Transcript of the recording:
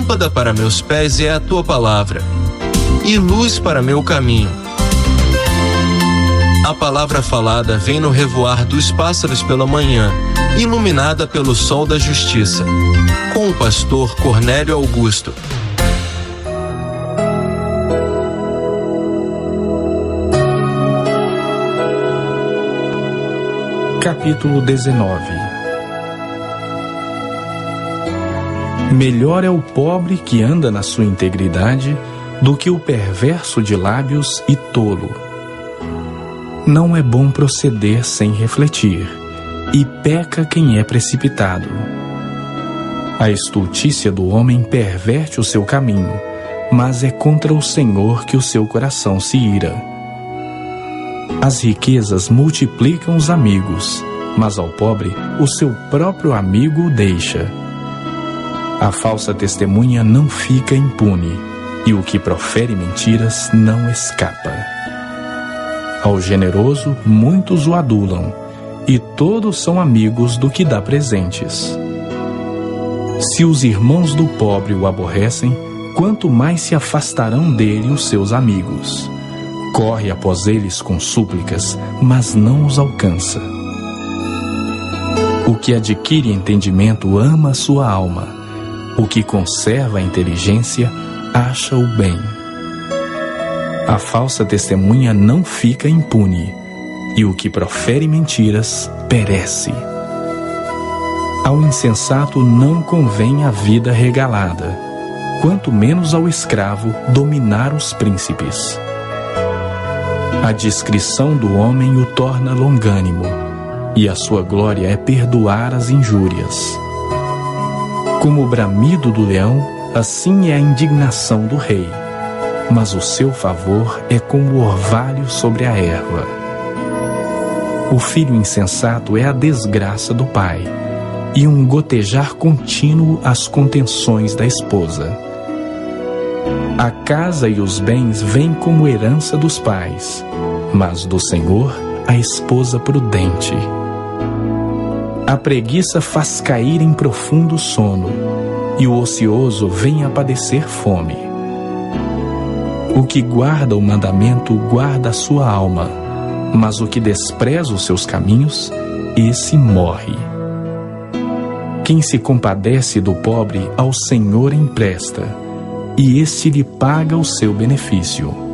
Lâmpada para meus pés é a tua palavra, e luz para meu caminho. A palavra falada vem no revoar dos pássaros pela manhã, iluminada pelo sol da justiça. Com o pastor Cornélio Augusto. Capítulo 19. Melhor é o pobre que anda na sua integridade do que o perverso de lábios e tolo. Não é bom proceder sem refletir, e peca quem é precipitado. A estultícia do homem perverte o seu caminho, mas é contra o Senhor que o seu coração se ira. As riquezas multiplicam os amigos, mas ao pobre o seu próprio amigo o deixa. A falsa testemunha não fica impune, e o que profere mentiras não escapa. Ao generoso muitos o adulam, e todos são amigos do que dá presentes. Se os irmãos do pobre o aborrecem, quanto mais se afastarão dele os seus amigos. Corre após eles com súplicas, mas não os alcança. O que adquire entendimento ama a sua alma. O que conserva a inteligência acha o bem. A falsa testemunha não fica impune, e o que profere mentiras perece. Ao insensato não convém a vida regalada, quanto menos ao escravo dominar os príncipes. A discrição do homem o torna longânimo, e a sua glória é perdoar as injúrias. Como o bramido do leão, assim é a indignação do rei, mas o seu favor é como o orvalho sobre a erva. O filho insensato é a desgraça do pai, e um gotejar contínuo às contenções da esposa. A casa e os bens vêm como herança dos pais, mas do Senhor a esposa prudente. A preguiça faz cair em profundo sono, e o ocioso vem a padecer fome. O que guarda o mandamento guarda a sua alma, mas o que despreza os seus caminhos, esse morre. Quem se compadece do pobre ao Senhor empresta, e este lhe paga o seu benefício.